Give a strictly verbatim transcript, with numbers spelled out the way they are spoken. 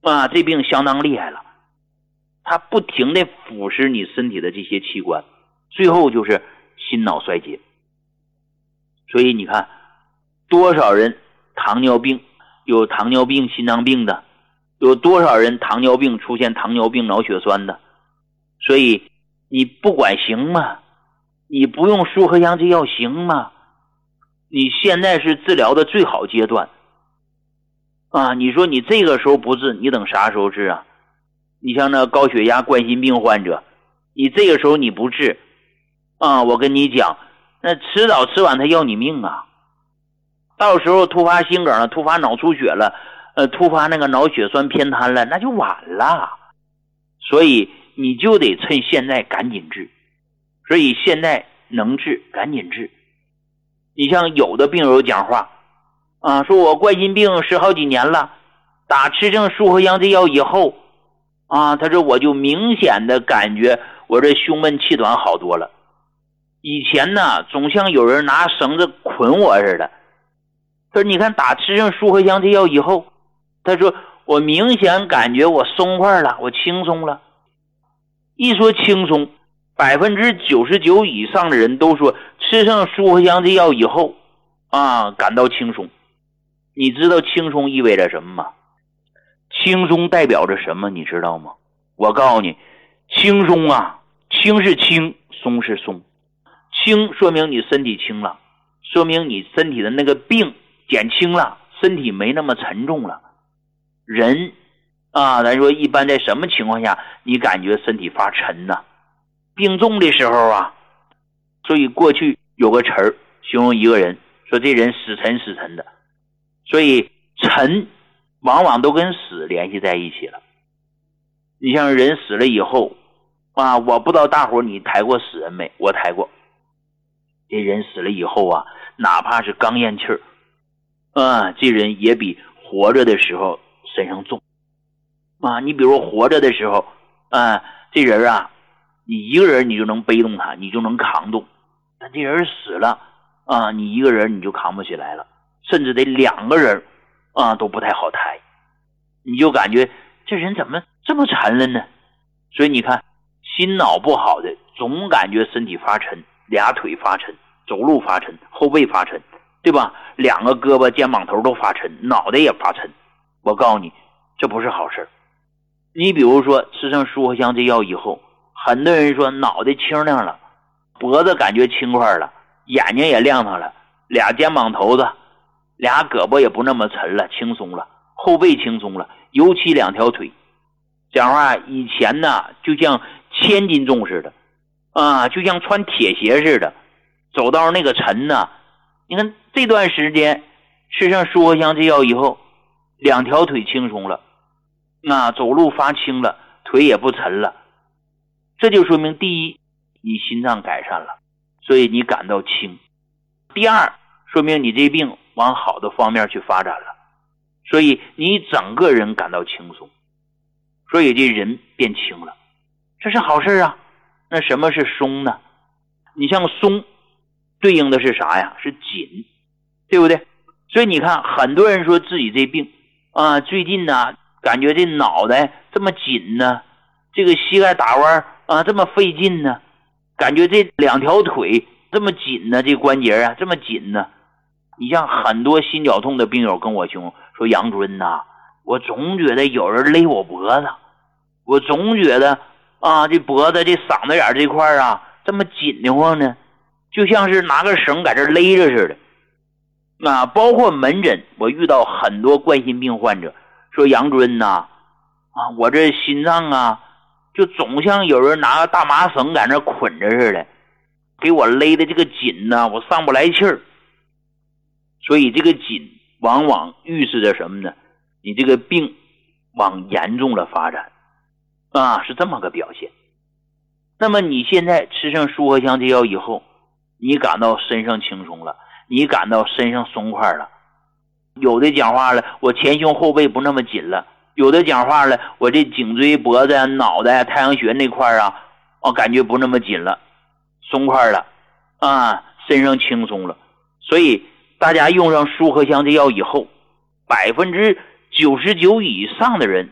啊，这病相当厉害了，它不停地腐蚀你身体的这些器官，最后就是心脑衰竭。所以你看多少人糖尿病，有糖尿病心脏病的，有多少人糖尿病出现糖尿病脑血栓的。所以你不管行吗？你不用舒和香这药行吗？你现在是治疗的最好阶段啊！你说你这个时候不治，你等啥时候治啊？你像那高血压冠心病患者，你这个时候你不治啊，我跟你讲，那迟早迟晚他要你命啊！到时候突发心梗了，突发脑出血了，呃，突发那个脑血栓偏瘫了，那就晚了。所以你就得趁现在赶紧治，所以现在能治赶紧治。你像有的病友讲话啊，说我冠心病十好几年了，打吃正舒和香这药以后啊，他说我就明显的感觉我这胸闷气短好多了。以前呢，总像有人拿绳子捆我似的。他说你看打吃上舒和香这药以后，他说我明显感觉我松快了，我轻松了。一说轻松，百分之九十九以上的人都说吃上舒和香这药以后啊，感到轻松。你知道轻松意味着什么吗？轻松代表着什么你知道吗？我告诉你，轻松啊，轻是轻，松是松。轻说明你身体轻了，说明你身体的那个病减轻了，身体没那么沉重了。人啊，咱说一般在什么情况下你感觉身体发沉呢？病重的时候啊。所以过去有个词儿形容一个人，说这人死沉死沉的。所以沉往往都跟死联系在一起了。你像人死了以后啊，我不知道大伙你抬过死人没？我抬过。这人死了以后啊，哪怕是刚咽气儿啊，这人也比活着的时候身上重啊。你比如活着的时候啊，这人啊，你一个人你就能背动他，你就能扛动。但这人死了啊，你一个人你就扛不起来了，甚至得两个人啊都不太好抬。你就感觉这人怎么这么沉了呢？所以你看心脑不好的总感觉身体发沉，俩腿发沉，走路发沉，后背发沉，对吧？两个胳膊肩膀头都发沉，脑袋也发沉。我告诉你，这不是好事。你比如说吃上舒和香这药以后，很多人说脑袋清亮了，脖子感觉轻快了，眼睛也亮堂了，俩肩膀头子，俩胳膊也不那么沉了，轻松了，后背轻松了，尤其两条腿。讲话以前呢就像千斤重似的啊，就像穿铁鞋似的，走到那个沉呢。你看这段时间吃上舒和香这药以后，两条腿轻松了，啊，走路发轻了，腿也不沉了。这就说明第一，你心脏改善了，所以你感到轻。第二，说明你这病往好的方面去发展了，所以你整个人感到轻松，所以这人变轻了，这是好事啊。那什么是松呢？你像松对应的是啥呀？是紧，对不对？所以你看很多人说自己这病啊，最近呢感觉这脑袋这么紧呢，这个膝盖打弯啊这么费劲呢，感觉这两条腿这么紧呢，这关节啊这么紧呢。你像很多心绞痛的病友跟我形容说，杨主任呐，我总觉得有人勒我脖子，我总觉得啊这脖子这嗓子眼这块啊这么紧的慌呢，就像是拿个绳在这勒着似的。啊，包括门诊我遇到很多冠心病患者说，杨主任呐，啊我这心脏啊就总像有人拿个大麻绳在那捆着似的，给我勒的这个紧呢，我上不来气儿。所以这个紧往往预示着什么呢？你这个病往严重了发展啊，是这么个表现。那么你现在吃上舒和香这药以后，你感到身上轻松了，你感到身上松快了。有的讲话了，我前胸后背不那么紧了；有的讲话了，我这颈椎脖子脑袋太阳穴那块啊，我感觉不那么紧了，松快了啊，身上轻松了。所以大家用上舒和香这药以后，百分之九十九以上的人